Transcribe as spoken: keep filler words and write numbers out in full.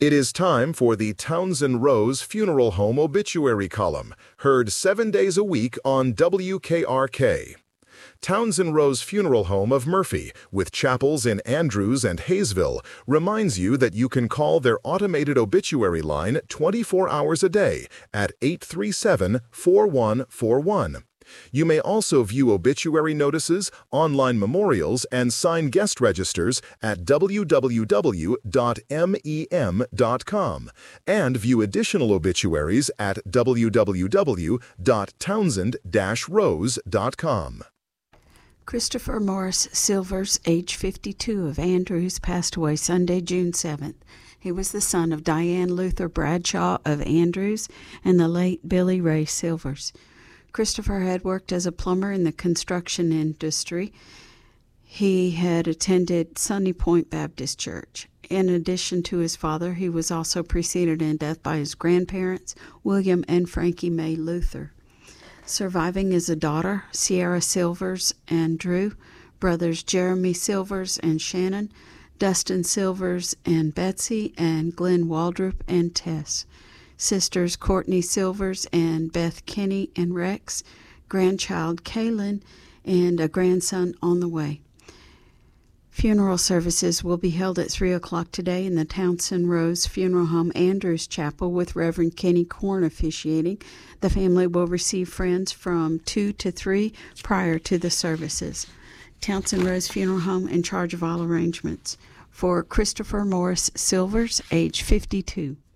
It is time for the Townsend Rose Funeral Home Obituary Column, heard seven days a week on W K R K. Townsend Rose Funeral Home of Murphy, with chapels in Andrews and Hayesville, reminds you that you can call their automated obituary line twenty-four hours a day at eight three seven, four one four one. You may also view obituary notices, online memorials, and sign guest registers at w w w dot mem dot com and view additional obituaries at w w w dot townsend dash rose dot com. Christopher Morris Silvers, age fifty-two, of Andrews, passed away Sunday, June seventh. He was the son of Diane Luther Bradshaw of Andrews and the late Billy Ray Silvers. Christopher had worked as a plumber in the construction industry. He had attended Sunny Point Baptist Church. In addition to his father, he was also preceded in death by his grandparents, William and Frankie May Luther. Surviving is a daughter, Sierra Silvers and Drew, brothers Jeremy Silvers and Shannon, Dustin Silvers and Betsy, and Glenn Waldrop and Tess. Sisters Courtney Silvers and Beth Kinney and Rex, grandchild Kaylin, and a grandson on the way. Funeral services will be held at three o'clock today in the Townsend Rose Funeral Home Andrews Chapel with Reverend Kenny Korn officiating. The family will receive friends from two to three prior to the services. Townsend Rose Funeral Home in charge of all arrangements. For Christopher Morris Silvers, age fifty-two.